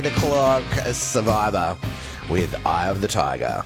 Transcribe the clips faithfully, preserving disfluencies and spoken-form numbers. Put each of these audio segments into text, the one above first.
The Clock Survivor with Eye of the Tiger.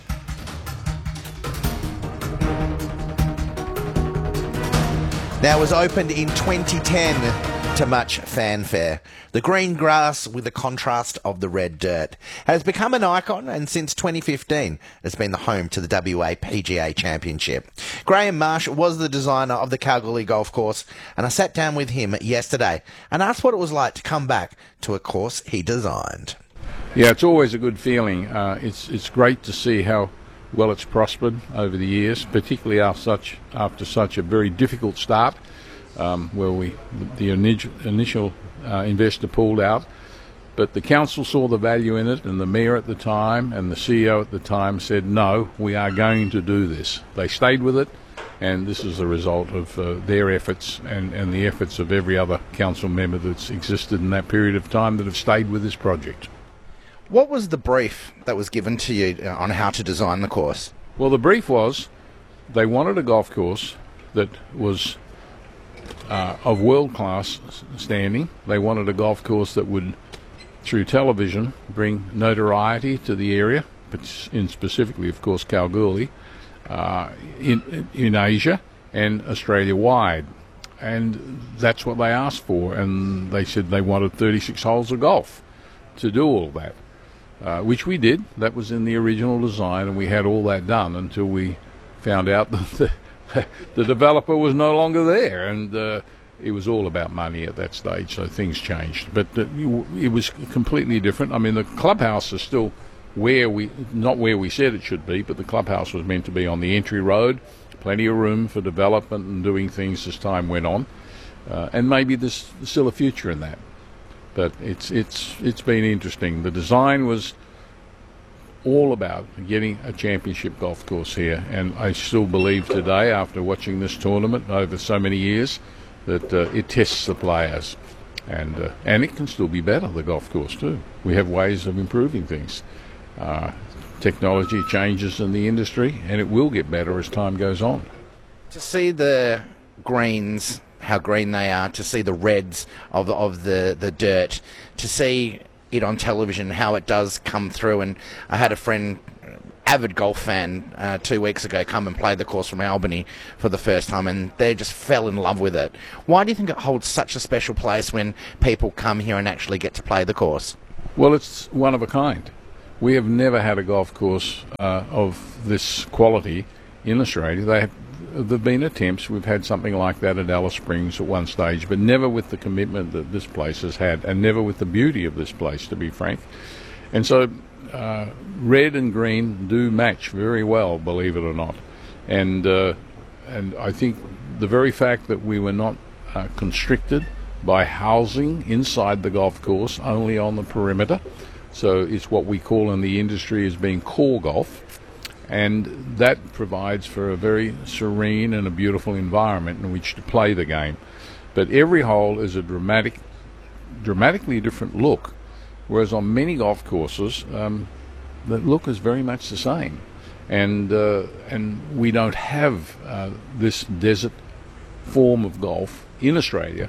Now, it was opened in twenty ten to much fanfare. The green grass with the contrast of the red dirt has become an icon, and since twenty fifteen has been the home to the W A P G A Championship. Graham Marsh was the designer of the Kalgoorlie Golf Course, and I sat down with him yesterday and asked what it was like to come back to a course he designed. Yeah, it's always a good feeling. Uh, it's it's great to see how well it's prospered over the years, particularly after such after such a very difficult start, um, where we the initial, initial uh, investor pulled out, but the council saw the value in it, and the mayor at the time and the C E O at the time said, "No, we are going to do this." They stayed with it, and this is the result of uh, their efforts and, and the efforts of every other council member that's existed in that period of time that have stayed with this project. What was the brief that was given to you on how to design the course? Well, the brief was they wanted a golf course that was uh, of world-class standing. They wanted a golf course that would, through television, bring notoriety to the area, but in specifically, of course, Kalgoorlie, uh, in, in Asia and Australia-wide. And that's what they asked for, and they said they wanted thirty-six holes of golf to do all that. Uh, which we did. That was in the original design, and we had all that done until we found out that the, the developer was no longer there, and uh, it was all about money at that stage, so things changed. But uh, it was completely different. I mean, the clubhouse is still where we, not where we said it should be, but the clubhouse was meant to be on the entry road, plenty of room for development and doing things as time went on, uh, and maybe there's still a future in that. But it's it's it's been interesting. The design was all about getting a championship golf course here, and I still believe today, after watching this tournament over so many years, that uh, it tests the players, and uh, and it can still be better. The golf course too. We have ways of improving things. Uh, technology changes in the industry, and it will get better as time goes on. To see the greens, how green they are, to see the reds of of the, the dirt, to see it on television, how it does come through. And I had a friend, avid golf fan, uh, two weeks ago come and play the course from Albany for the first time, and they just fell in love with it. Why do you think it holds such a special place when people come here and actually get to play the course? Well, it's one of a kind. We have never had a golf course uh, of this quality in Australia. They have There have been attempts. We've had something like that at Alice Springs at one stage, but never with the commitment that this place has had, and never with the beauty of this place, to be frank. And so uh, red and green do match very well, believe it or not. And uh, and I think the very fact that we were not uh, constricted by housing inside the golf course, only on the perimeter, so it's what we call in the industry as being core golf. And that provides for a very serene and a beautiful environment in which to play the game. But every hole is a dramatic, dramatically different look, whereas on many golf courses, um, the look is very much the same. And uh, and we don't have uh, this desert form of golf in Australia,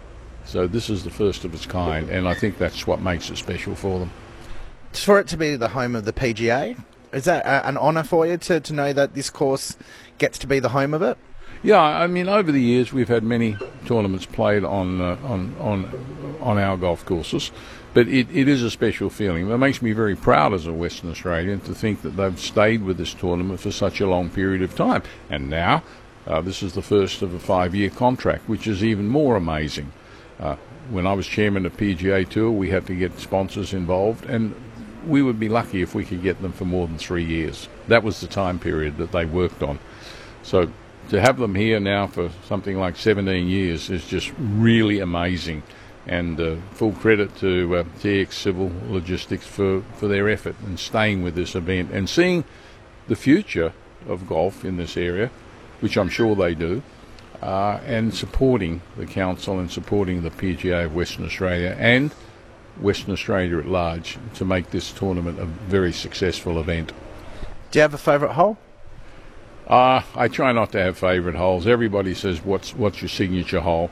so this is the first of its kind, and I think that's what makes it special for them. For it to be the home of the P G A, is that an honour for you to, to know that this course gets to be the home of it? Yeah, I mean, over the years we've had many tournaments played on uh, on on on our golf courses, but it, it is a special feeling. It makes me very proud as a Western Australian to think that they've stayed with this tournament for such a long period of time. And now uh, this is the first of a five-year contract, which is even more amazing. Uh, when I was chairman of P G A Tour, we had to get sponsors involved, and we would be lucky if we could get them for more than three years. That was the time period that they worked on. So to have them here now for something like seventeen years is just really amazing. And uh, full credit to uh, T X Civil Logistics for, for their effort in staying with this event and seeing the future of golf in this area, which I'm sure they do, uh, and supporting the council and supporting the P G A of Western Australia and Western Australia at large to make this tournament a very successful event. Do you have a favourite hole? Uh, I try not to have favourite holes. Everybody says, what's what's your signature hole?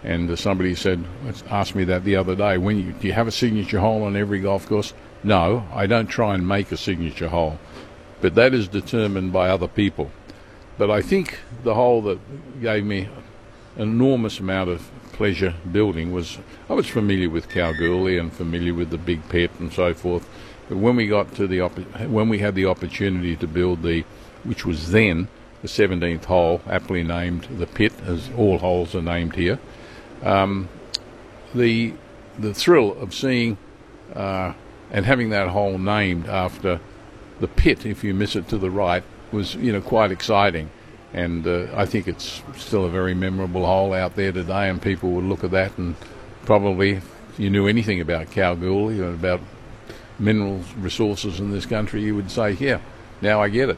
And uh, somebody said, asked me that the other day, when you, do you have a signature hole on every golf course? No, I don't try and make a signature hole, but that is determined by other people. But I think the hole that gave me an enormous amount of pleasure building was, I was familiar with Kalgoorlie and familiar with the Big Pit and so forth. But when we got to the opp- when we had the opportunity to build the, which was then the seventeenth hole, aptly named the Pit, as all holes are named here, um, the the thrill of seeing uh, and having that hole named after the Pit, if you miss it to the right, was, you know, quite exciting. And uh, I think it's still a very memorable hole out there today, and people would look at that and probably, if you knew anything about Kalgoorlie and about minerals resources in this country, you would say, yeah, now I get it.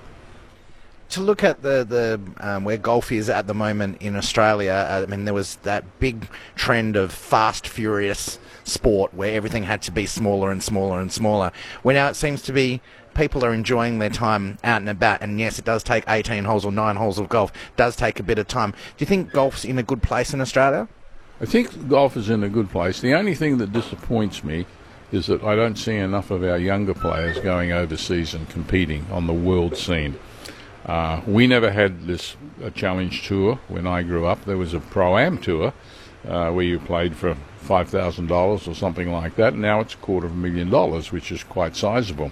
To look at the, the um, where golf is at the moment in Australia, I mean, there was that big trend of fast, furious sport where everything had to be smaller and smaller and smaller. Where now it seems to be people are enjoying their time out and about, and yes, it does take eighteen holes or nine holes of golf. It does take a bit of time. Do you think golf's in a good place in Australia? I think golf is in a good place. The only thing that disappoints me is that I don't see enough of our younger players going overseas and competing on the world scene. Uh, we never had this uh, challenge tour when I grew up. There was a Pro-Am tour uh, where you played for five thousand dollars or something like that. Now it's a quarter of a million dollars, which is quite sizable.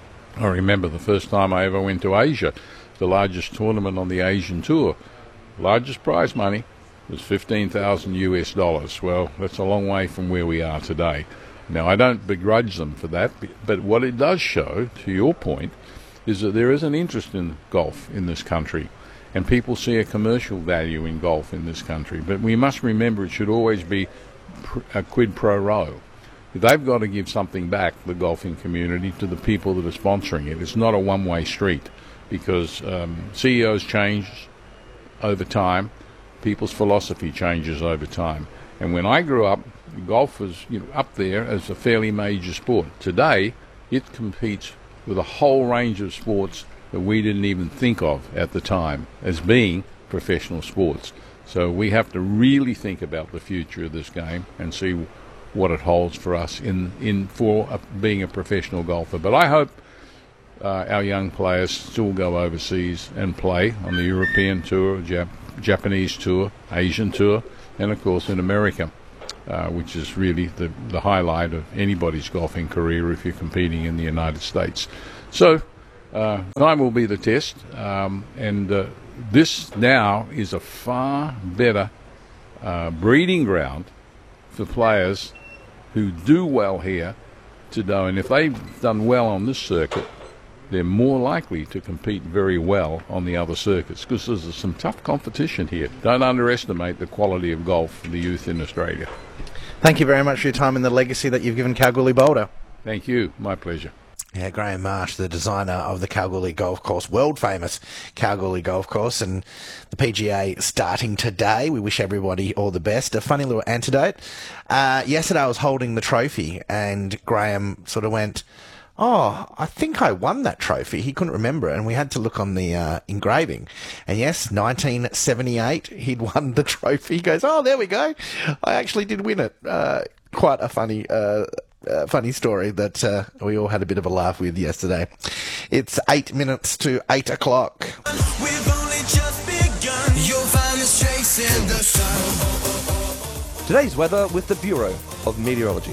I remember the first time I ever went to Asia, the largest tournament on the Asian tour. Largest prize money was fifteen thousand U S dollars. Well, that's a long way from where we are today. Now, I don't begrudge them for that, but what it does show, to your point, is that there is an interest in golf in this country, and people see a commercial value in golf in this country. But we must remember it should always be a quid pro ro. They've got to give something back, the golfing community, to the people that are sponsoring it. It's not a one-way street, because um, C E Os change over time, people's philosophy changes over time. And when I grew up, golf was, you know, up there as a fairly major sport. Today, it competes with a whole range of sports that we didn't even think of at the time as being professional sports. So we have to really think about the future of this game and see what it holds for us in, in for a, being a professional golfer. But I hope uh, our young players still go overseas and play on the European Tour, Jap- Japanese Tour, Asian Tour, and of course in America, uh, which is really the, the highlight of anybody's golfing career if you're competing in the United States. So uh, time will be the test, um, and uh, this now is a far better uh, breeding ground for players who do well here to do, and if they've done well on this circuit, they're more likely to compete very well on the other circuits, because there's some tough competition here. Don't underestimate the quality of golf for the youth in Australia. Thank you very much for your time and the legacy that you've given Kalgoorlie Boulder. Thank you. My pleasure. Yeah, Graham Marsh, the designer of the Kalgoorlie Golf Course, world famous Kalgoorlie Golf Course, and the P G A starting today. We wish everybody all the best. A funny little antidote. Uh, yesterday I was holding the trophy, and Graham sort of went, "Oh, I think I won that trophy." He couldn't remember it, and we had to look on the uh, engraving. And yes, nineteen seventy-eight, he'd won the trophy. He goes, "Oh, there we go. I actually did win it." Uh, quite a funny uh Uh, funny story that uh, we all had a bit of a laugh with yesterday. It's eight minutes to eight o'clock. We've only just begun. You'll find us chasing the sun. Today's weather with the Bureau of Meteorology.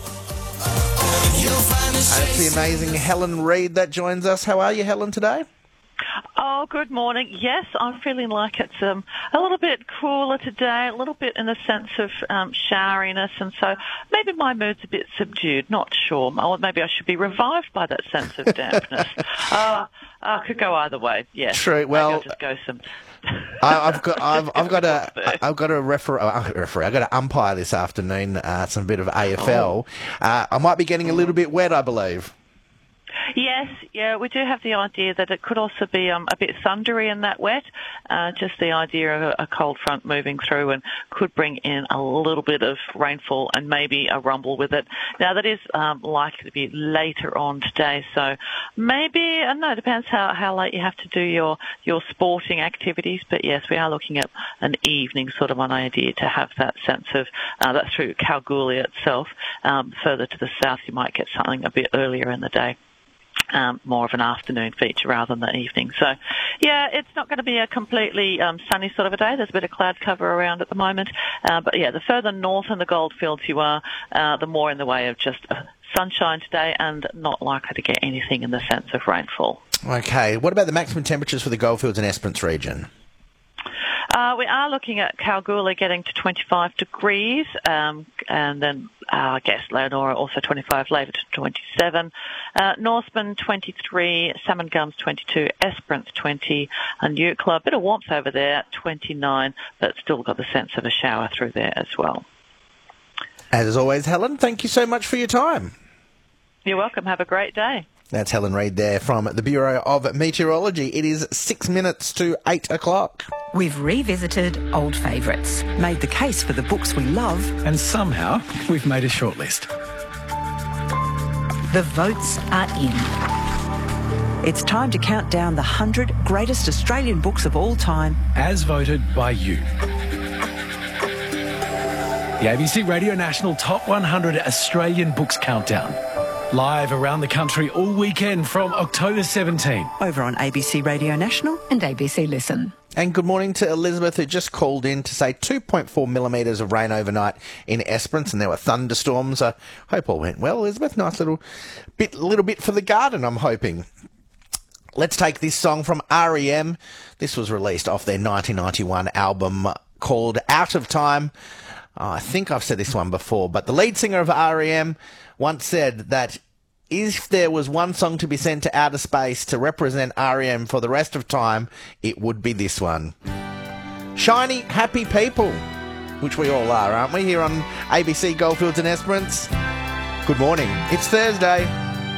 You'll find us And it's the amazing Helen Reid that joins us. How are you, Helen, today? Oh, good morning. Yes, I'm feeling like it's um, a little bit cooler today, a little bit in the sense of um, showeriness, and so maybe my mood's a bit subdued, not sure. Or maybe I should be revived by that sense of dampness. uh, uh, could go either way, yes. True, well... Maybe I'll just go some... I, I've got, I've, I've got a, I've got a refer, uh, referee. I've got to umpire this afternoon. Uh, some bit of A F L. Uh, I might be getting a little bit wet, I believe. Yes, yeah, we do have the idea that it could also be um, a bit thundery and that wet. Uh, just the idea of a, a cold front moving through and could bring in a little bit of rainfall and maybe a rumble with it. Now, that is um, likely to be later on today, so maybe, I don't know, it depends how, how late you have to do your, your sporting activities, but yes, we are looking at an evening sort of an idea to have that sense of, uh, that's through Kalgoorlie itself. Um, further to the south, you might get something a bit earlier in the day. Um, more of an afternoon feature rather than the evening. So, yeah, it's not going to be a completely um, sunny sort of a day. There's a bit of cloud cover around at the moment. Uh, but, yeah, the further north in the goldfields you are, uh, the more in the way of just uh, sunshine today and not likely to get anything in the sense of rainfall. Okay. What about the maximum temperatures for the Goldfields and Esperance region? Uh, we are looking at Kalgoorlie getting to twenty-five degrees, um, and then uh, I guess Leonora also twenty-five, Laverton twenty-seven, uh, Norseman twenty-three, Salmon Gums twenty-two, Esperance twenty, and Eucla, a bit of warmth over there, twenty-nine, but still got the sense of a shower through there as well. As always, Helen, thank you so much for your time. You're welcome. Have a great day. That's Helen Reid there from the Bureau of Meteorology. It is six minutes to eight o'clock. We've revisited old favourites, made the case for the books we love, and somehow we've made a shortlist. The votes are in. It's time to count down the one hundred greatest Australian books of all time. As voted by you. The A B C Radio National Top one hundred Australian Books Countdown. Live around the country all weekend from October seventeenth. Over on A B C Radio National and A B C Listen. And good morning to Elizabeth, who just called in to say two point four millimetres of rain overnight in Esperance, and there were thunderstorms. I hope all went well, Elizabeth. Nice little bit, little bit for the garden, I'm hoping. Let's take this song from R E M. This was released off their nineteen ninety-one album called Out of Time. Oh, I think I've said this one before, but the lead singer of R E M once said that if there was one song to be sent to outer space to represent R E M for the rest of time, it would be this one. Shiny, happy people, which we all are, aren't we, here on A B C Goldfields and Esperance? Good morning. It's Thursday.